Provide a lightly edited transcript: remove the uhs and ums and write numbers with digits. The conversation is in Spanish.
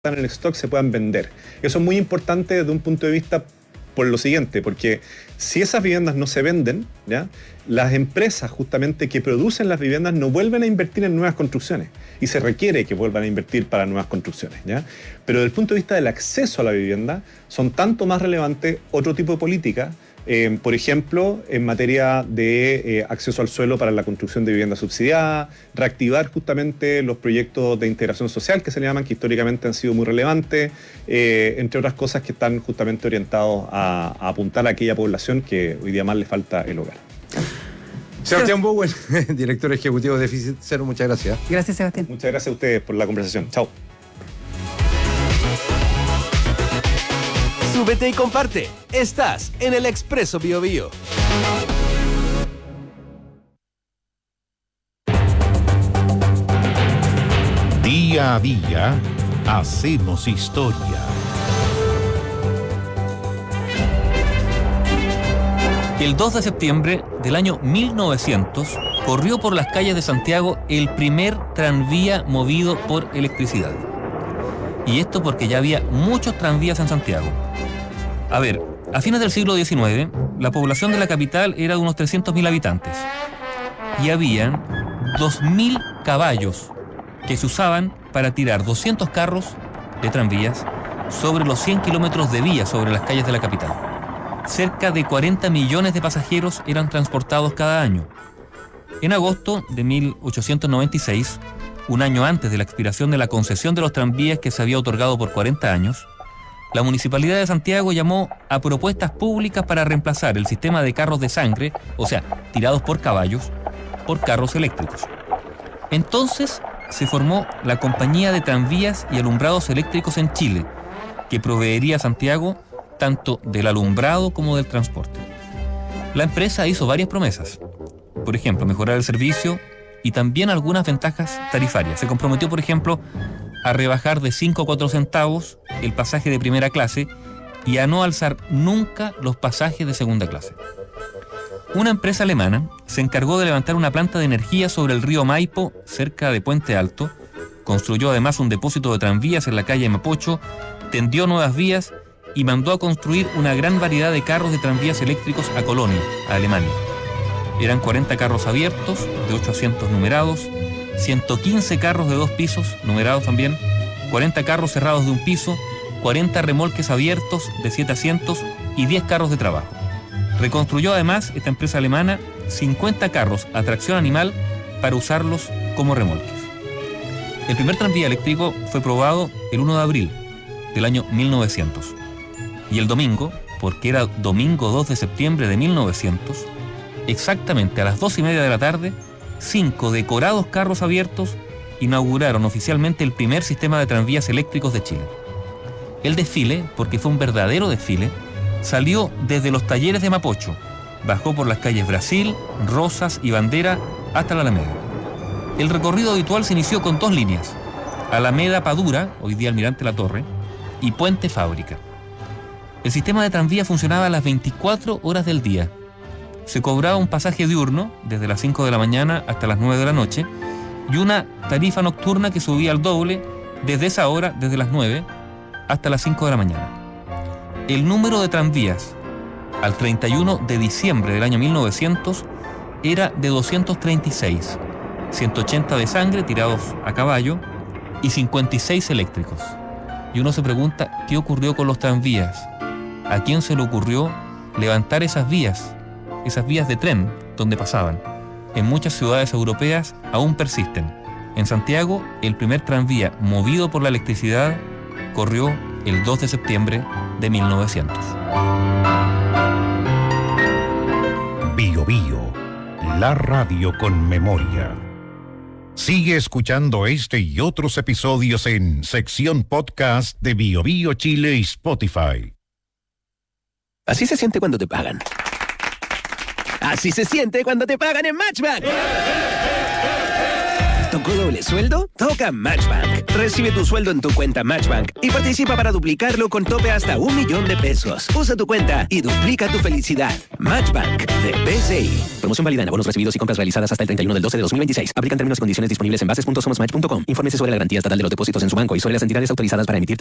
en el stock se puedan vender. Eso es muy importante desde un punto de vista por lo siguiente, porque si esas viviendas no se venden, ¿ya?, las empresas justamente que producen las viviendas no vuelven a invertir en nuevas construcciones y se requiere que vuelvan a invertir para nuevas construcciones, ¿ya? Pero desde el punto de vista del acceso a la vivienda son tanto más relevantes otro tipo de políticas. Por ejemplo, en materia de acceso al suelo para la construcción de vivienda subsidiada, reactivar justamente los proyectos de integración social que se le llaman, que históricamente han sido muy relevantes, entre otras cosas que están justamente orientados a apuntar a aquella población que hoy día más le falta el hogar. Sebastián Bowen, director ejecutivo de Déficit Cero, muchas gracias. Gracias, Sebastián. Muchas gracias a ustedes por la conversación. Chao. Súbete y comparte. Estás en el Expreso Biobío. Día a día hacemos historia. El 2 de septiembre del año 1900 corrió por las calles de Santiago el primer tranvía movido por electricidad. Y esto porque ya había muchos tranvías en Santiago. A ver, a fines del siglo XIX, la población de la capital era de unos 300.000 habitantes. Y habían 2.000 caballos que se usaban para tirar 200 carros de tranvías sobre los 100 kilómetros de vía sobre las calles de la capital. Cerca de 40 millones de pasajeros eran transportados cada año. En agosto de 1896, un año antes de la expiración de la concesión de los tranvías que se había otorgado por 40 años, la Municipalidad de Santiago llamó a propuestas públicas para reemplazar el sistema de carros de sangre, o sea, tirados por caballos, por carros eléctricos. Entonces se formó la Compañía de Tranvías y Alumbrados Eléctricos en Chile, que proveería a Santiago tanto del alumbrado como del transporte. La empresa hizo varias promesas. Por ejemplo, mejorar el servicio y también algunas ventajas tarifarias. Se comprometió, por ejemplo, a rebajar de 5 a 4 centavos el pasaje de primera clase y a no alzar nunca los pasajes de segunda clase. Una empresa alemana se encargó de levantar una planta de energía sobre el río Maipo, cerca de Puente Alto, construyó además un depósito de tranvías en la calle Mapocho, tendió nuevas vías y mandó a construir una gran variedad de carros de tranvías eléctricos a Colonia, a Alemania. Eran 40 carros abiertos, de 8 asientos numerados, 115 carros de 2 pisos, numerados también, 40 carros cerrados de un piso, 40 remolques abiertos de 7 asientos y 10 carros de trabajo. Reconstruyó además, esta empresa alemana, 50 carros a tracción animal para usarlos como remolques. El primer tranvía eléctrico fue probado el 1 de abril del año 1900. Y el domingo, porque era domingo 2 de septiembre de 1900, exactamente a las 2:30 de la tarde, 5 decorados carros abiertos inauguraron oficialmente el primer sistema de tranvías eléctricos de Chile. El desfile, porque fue un verdadero desfile, salió desde los talleres de Mapocho, bajó por las calles Brasil, Rosas y Bandera hasta la Alameda. El recorrido habitual se inició con 2 líneas: Alameda Padura, hoy día Almirante Latorre, y Puente Fábrica. El sistema de tranvía funcionaba a las 24 horas del día. Se cobraba un pasaje diurno desde las 5 de la mañana hasta las 9 de la noche y una tarifa nocturna que subía al doble desde esa hora, desde las 9 hasta las 5 de la mañana. El número de tranvías al 31 de diciembre del año 1900 era de 236, 180 de sangre tirados a caballo y 56 eléctricos. Y uno se pregunta, ¿qué ocurrió con los tranvías? ¿A quién se le ocurrió levantar esas vías de tren donde pasaban? En muchas ciudades europeas aún persisten. En Santiago, el primer tranvía movido por la electricidad corrió el 2 de septiembre de 1900. Biobío, la radio con memoria. Sigue escuchando este y otros episodios en sección podcast de Biobío Chile y Spotify. Así se siente cuando te pagan. Así se siente cuando te pagan en Matchbank. ¿Tocó doble sueldo? Toca Matchbank. Recibe tu sueldo en tu cuenta Matchbank y participa para duplicarlo con tope hasta $1.000.000. Usa tu cuenta y duplica tu felicidad. Matchbank de BCI. Promoción válida en abonos recibidos y compras realizadas hasta el 31/12/2026. Aplican términos y condiciones disponibles en bases.somosmatch.com. Infórmese sobre la garantía estatal de los depósitos en su banco y sobre las entidades autorizadas para emitir